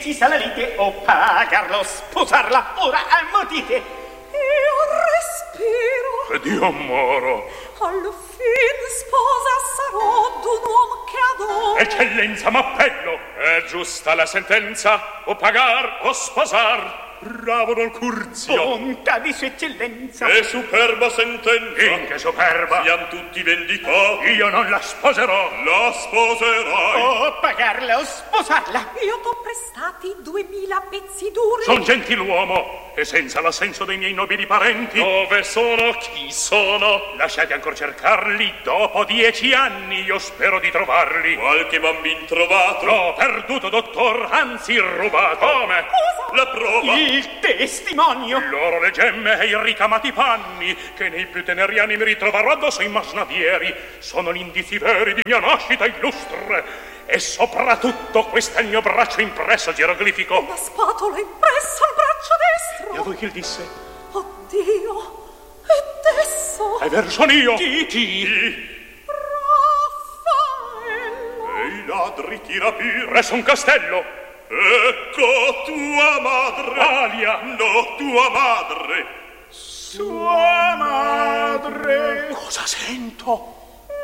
decisa la lite o pagarlo, sposarla, ora ammodite. Io respiro. Ed io moro. Alla fin sposa sarò d'un uomo che adoro. Eccellenza, m'appello. È giusta la sentenza, o pagar o sposar. Bravo Don Curzio. Bontà di sua eccellenza. Che superba sentenza. In che superba? Siam tutti vendicati. Io non la sposerò. La sposerai. O pagarla o sposarla. Io t'ho prestati 2000 pezzi duri. Son gentiluomo e senza l'assenso dei miei nobili parenti. Dove sono? Chi sono? Lasciate ancora cercarli. Dopo 10 anni io spero di trovarli. Qualche bambin trovato? L'ho perduto, dottor, anzi rubato. Come? Cosa? La prova. Il testimonio. Loro le gemme e i ricamati panni che nei più teneri anni mi ritroverò addosso ai masnadieri sono gli indizi veri di mia nascita illustre. E soprattutto questo è il mio braccio impresso geroglifico. Una spatola impressa al braccio destro. E a voi chi il disse? Oddio, ed esso È vero, son io. Chi? Raffaello. E i ladri ti rapir. Presso un castello. Ecco tua madre. Alia. No, tua madre. Sua madre. Cosa sento?